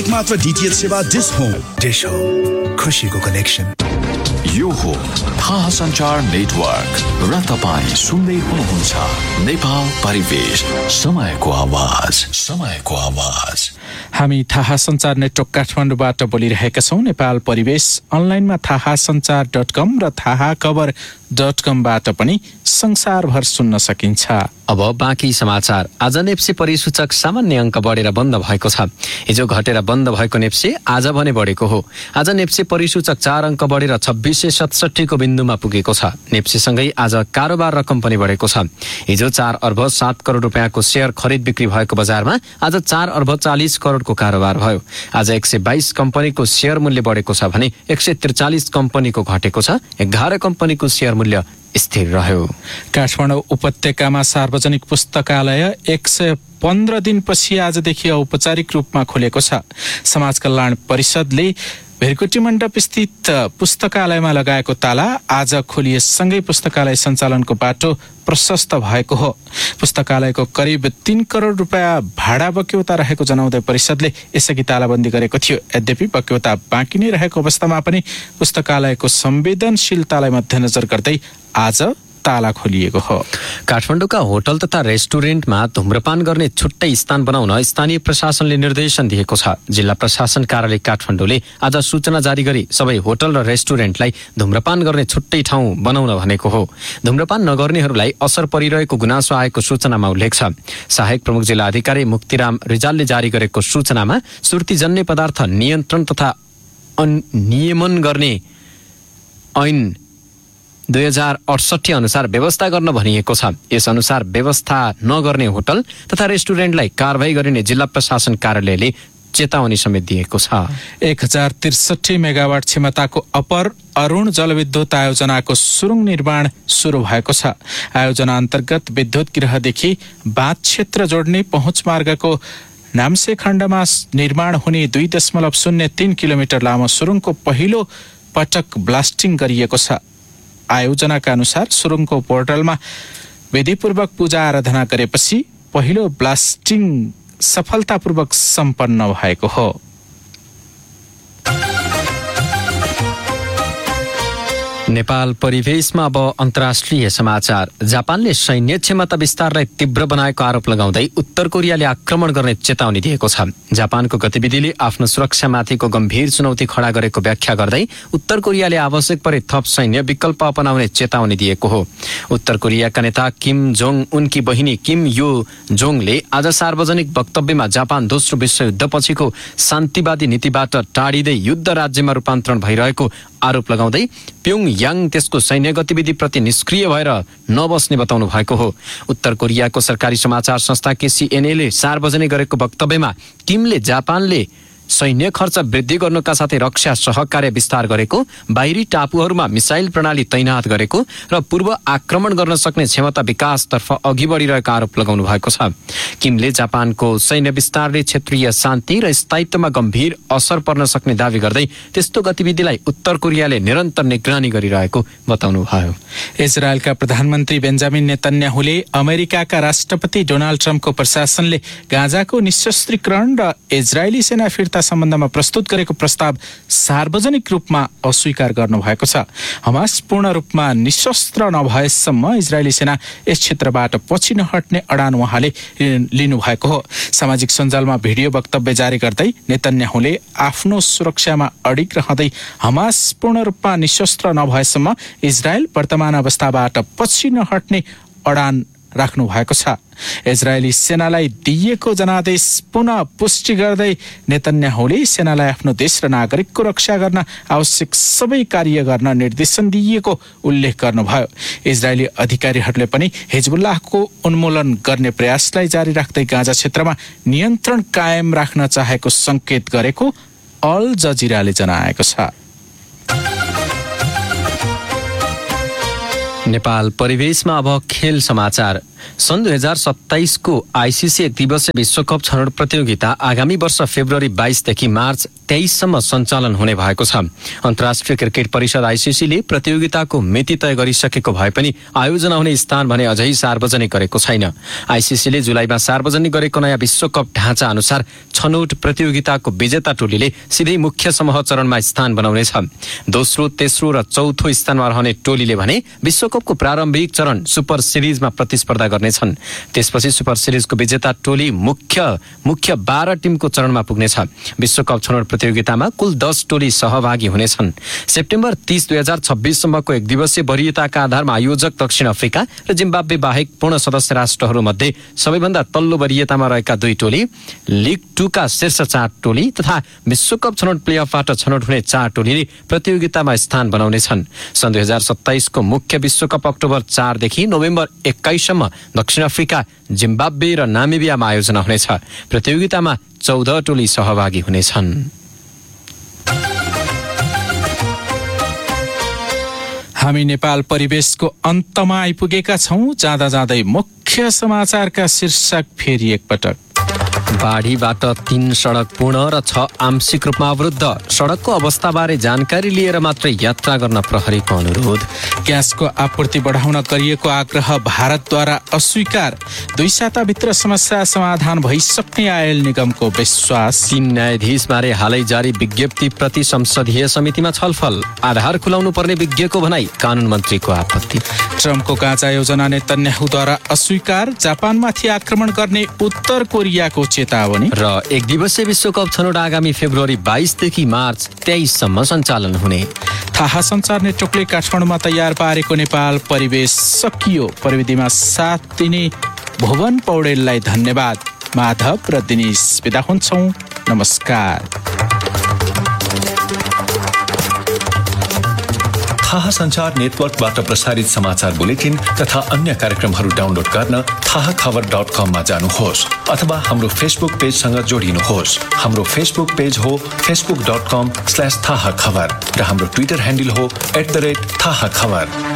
मात्र DTH सेवा dish home खुशीको कनेक्सन। यो हो थाहा सञ्चार नेटवर्क र तपाईं सुन्दै हुनुहुन्छ नेपाल परिवेश, समयको आवाज। हामी थाहा सञ्चार नेटवर्क काठमाडौँबाट बोलिरहेका छौं। नेपाल परिवेश अनलाइनमा थाहासञ्चार.com र थाहाखबर.com-बाट पनि संसारभर सुन्न सकिन्छ। अब बाँकी समाचार। आज नेप्से परिसूचक सामान्य अंक बढेर बन्द भएको छ। हिजो घटेर बन्द भएको नेप्से आज भने बढेको हो। आज नेप्से परिसूचक 4 अंक बढेर 2667 को बिन्दुमा पुगेको छ। नेप्सेसँगै आज कारोबार रकम पनि बढेको छ। हिजो 4 अर्ब 7 करोड रुपियाँको शेयर खरिद बिक्री भएको बजारमा आज 4 अर्ब 40 करोडको कारोबार भयो। आज 122 कम्पनीको शेयर मूल्य बढेको छ भने 143 कम्पनीको घटेको छ। 11 कम्पनीको शेयर मूल्य स्थिर रह्यो। काठमाडौँ उपत्यकामा सार्वजनिक पुस्तकालय 115 दिनपछि आजदेखि औपचारिक रूपमा खोलेको छ। समाज कल्याण परिषदले भेरकोटी मण्डप स्थित पुस्तकालयमा लगाएको ताला आज खोलिएसँगै पुस्तकालय सञ्चालनको बाटो प्रशस्त भएको हो। पुस्तकालयको करिब 3 करोड रुपियाँ भाडा बक्यौता रहेको जनाउँदै परिषदले यसअघि तालाबन्दी गरेको थियो। यद्यपि बक्यौता बाँकी नै रहेको अवस्थामा पनि पुस्तकालयको संवेदनशीलतालाई मध्यनजर गर्दै आज ताला खोलिएको हो। काठमाडौँका होटल तथा रेस्टुरेन्टमा धूम्रपान गर्ने छुट्टै स्थान बनाउन स्थानीय प्रशासनले निर्देशन दिएको छ। जिल्ला प्रशासन कार्यालय काठमाडौँले आज सूचना जारी गरी सबै होटल र रेस्टुरेन्टलाई धूम्रपान गर्ने छुट्टै ठाउँ बनाउन भनेको हो। धूम्रपान नगर्नेहरूलाई असर परिरहेको गुनासो आएको सूचनामा उल्लेख छ। सहायक प्रमुख जिल्ला अधिकारी मुक्तिराम रिजालले जारी गरेको सूचनामा सुर्तीजन्य पदार्थ नियन्त्रण तथा नियमन गर्ने ऐन 2068 अनुसार व्यवस्था गर्न भनिएको छ। यस अनुसार व्यवस्था नगर्ने होटल तथा रेस्टुरेन्टलाई कारबाही गरिने जिल्ला प्रशासन कार्यालयले चेतावनी समेत दिएको छ। 1063 मेगावाट क्षमताको अपर अरुण जलविद्युत आयोजनाको सुरुङ निर्माण सुरु भएको छ। आयोजना अन्तर्गत विद्युत गृहदेखि बाँध क्षेत्र जोड्ने पहुँच मार्गको नाम्से खण्डमा निर्माण हुने 2.03 किलोमिटर लामो सुरुङको पहिलो पटक ब्लास्टिङ गरिएको छ। आयोजनाका अनुसार सुरुङको पोर्टलमा विधिपूर्वक पूजा आराधना गरेपछि पहिलो ब्लास्टिङ सफलतापूर्वक सम्पन्न भएको हो। नेपाल परिवेशमा अब अन्तर्राष्ट्रिय समाचार। जापानले सैन्य क्षमता विस्तारलाई तीव्र बनाएको आरोप लगाउँदै उत्तर कोरियाले आक्रमण गर्ने चेतावनी दिएको छ। जापानको गतिविधिले आफ्नो सुरक्षामाथिको गम्भीर चुनौती खडा गरेको व्याख्या गर्दै उत्तर कोरियाले आवश्यक परे थप सैन्य विकल्प अपनाउने चेतावनी दिएको हो। उत्तर कोरियाका नेता किम जोङ उनकी बहिनी किम यो जोङले आज सार्वजनिक वक्तव्यमा जापान दोस्रो विश्वयुद्धपछिको शान्तिवादी नीतिबाट टाढिँदै युद्ध राज्यमा रूपान्तरण भइरहेको आरोप लगाउँदै प्योङयाङ त्यसको सैन्य गतिविधिप्रति निष्क्रिय भएर नबस्ने बताउनु भएको हो। उत्तर कोरियाको सरकारी समाचार संस्था KCNA ले सार्वजनिक गरेको वक्तव्यमा किमले जापानले सैन्य खर्च वृद्धि गर्नुका साथै रक्षा सहकार्य विस्तार गरेको, बाहिरी टापुहरूमा मिसाइल प्रणाली तैनात गरेको र पूर्व आक्रमण गर्न सक्ने क्षमता विकासतर्फ अघि बढिरहेको आरोप लगाउनु भएको छ। किमले जापानको सैन्य विस्तारले क्षेत्रीय शान्ति र स्थायित्वमा गम्भीर असर पर्न सक्ने दावी गर्दै त्यस्तो गतिविधिलाई उत्तर कोरियाले निरन्तर निगरानी गरिरहेको बताउनु भयो। इजरायलका प्रधानमन्त्री बेन्जामिन नेतन्याहुले अमेरिकाका राष्ट्रपति डोनाल्ड ट्रम्पको प्रशासनले गाजाको निशस्त्रीकरण र इजरायली सेना फिर्ता सम्बन्धमा प्रस्तुत गरेको प्रस्ताव सार्वजनिक रूपमा अस्वीकार गर्नुभएको छ। हमास पूर्ण रूपमा निशस्त्र नभएसम्म इजरायली सेना यस क्षेत्रबाट पछि नहट्ने अडान उहाँले लिनुभएको हो। सामाजिक सञ्जालमा भिडियो वक्तव्य जारी गर्दै नेतन्याहुले आफ्नो सुरक्षामा अडिग रहँदै हमास पूर्ण रूपमा निशस्त्र नभएसम्म इजरायल वर्तमान अवस्थाबाट पछि नहट्ने अडान राख्नु भएको छ। इजरायली सेनालाई दिइएको जनादेश पुनः पुष्टि गर्दै नेतन्याहुले सेनालाई आफ्नो देश र नागरिकको रक्षा गर्न आवश्यक सबै कार्य गर्न निर्देशन दिइएको उल्लेख गर्नुभयो। इजरायली अधिकारीहरूले पनि हिजबुल्लाहको उन्मूलन गर्ने प्रयासलाई जारी राख्दै गाजा क्षेत्रमा नियन्त्रण कायम राख्न चाहेको संकेत गरेको अल जजिराले जनाएको छ। नेपाल परिवेशमा अब खेल समाचार। सन् 2027 को आइसिसी एक दिवसीय विश्वकप छनौट प्रतियोगिता आगामी वर्ष फेब्रुअरी 22 देखि मार्च 23 सम्म सञ्चालन हुने भएको छ। अन्तर्राष्ट्रिय क्रिकेट परिषद आइसिसीले प्रतियोगिताको मिति तय गरिसकेको भए पनि आयोजना हुने स्थान भने अझै सार्वजनिक गरेको छैन। आइसिसीले जुलाईमा सार्वजनिक गरेको नयाँ विश्वकप ढाँचा अनुसार छनौट प्रतियोगिताको विजेता टोलीले सिधै मुख्य समूह चरणमा स्थान बनाउनेछ। दोस्रो, तेस्रो र चौथो स्थानमा रहने टोलीले भने विश्वकपको प्रारम्भिक चरण सुपर सिरिजमा प्रतिस्पर्धा गर्नेछन्। त्यसपछि सुपर सिरिजको विजेता टोली मुख्य 12 टिमको चरणमा पुग्नेछ। विश्वकप छनौट प्रतियोगितामा कुल 10 टोली सहभागी हुनेछन्। सेप्टेम्बर 30, 2026 सम्मको एक दिवसीय वरियताका आधारमा आयोजक दक्षिण अफ्रिका र जिम्बाब्वे बाहेक पूर्ण सदस्य राष्ट्रहरूमध्ये सबैभन्दा तल्लो वरियतामा रहेका 2 टोली, लिग 2 का शीर्ष 4 टोली तथा विश्वकप छनौट प्लेअफबाट छनौट हुने 4 टोलीले प्रतियोगितामा स्थान बनाउनेछन्। सन् 2027 को मुख्य विश्वकप अक्टोबर 4 देखि नोभेम्बर 21 सम्म दक्षिण अफ्रिका, जिम्बाब्वे र नामिबियामा आयोजना हुनेछ। प्रतियोगितामा 14 टोली सहभागी हुनेछन्। हामी नेपाल परिवेशको अन्तमा आइपुगेका छौं। जाँदा जाँदै मुख्य समाचारका शीर्षक फेरि एकपटक। बाढीबाट 3 सडक पूर्ण र 6 आंशिक रूपमा अवरुद्ध। सडकको अवस्थाबारे जानकारी लिएर मात्रै यात्रा गर्न प्रहरीको अनुरोध। ग्यासको आपूर्ति बढाउन गरिएको आग्रह भारतद्वारा अस्वीकार। 2 साताभित्र समस्या समाधान भइसक्ने आयल निगमको विश्वास। 3 न्यायाधीशबारे हालै जारी विज्ञप्ति प्रति संसदीय समितिमा छलफल। आधार खुलाउनु पर्ने विज्ञको भनाई, कानून मन्त्रीको आपत्ति। ट्रम्पको गाजा योजना नेतन्याहुद्वारा अस्वीकार। जापानमाथि आक्रमण गर्ने उत्तर कोरियाको चेतावनी। र एक दिवसीय विश्वकप छनौट आगामी फेब्रुअरी 22 देखि मार्च 23 सम्म सञ्चालन हुने। थाहा सञ्चार नेटवर्कले काठमाडौँमा तयार पारेको नेपाल परिवेश सकियो। प्रविधिमा साथ दिने भुवन पौडेललाई धन्यवाद। माधव र दिनेश बिदा हुन्छौं। नमस्कार। थाहा सञ्चार नेटवर्कबाट प्रसारित समाचार बुलेटिन तथा अन्य कार्यक्रमहरू डाउनलोड गर्न थाहाखबर.com मा जानुहोस् अथवा हाम्रो फेसबुक पेजसँग जोडिनुहोस्। हाम्रो फेसबुक पेज हो facebook.com/थाहाखबर र हाम्रो ट्विटर ह्यान्डल हो @थाहाखबर।